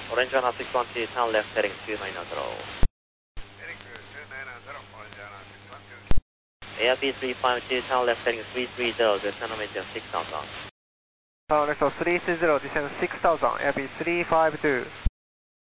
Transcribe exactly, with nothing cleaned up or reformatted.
Orange one six one two, turn left heading two nine zero. Heading to two nine zero, Orange one six one two. A R B three five two, turn left heading three three zero, descend on maintain six thousand. Turn left three three zero, descend six thousand, A R B three five two.